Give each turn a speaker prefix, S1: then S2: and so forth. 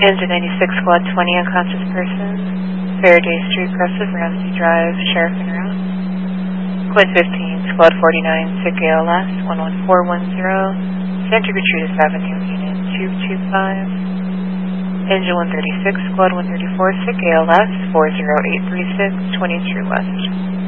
S1: Engine 96, Squad 20, unconscious person. Faraday Street, Crescent, Ramsey Drive, Sheriff en route. Quint 15, Squad 49, sick ALS, 11410, Santa Gertrudis Avenue, Unit 225. Engine 136, Squad 134, sick ALS, 40836, 20 True West.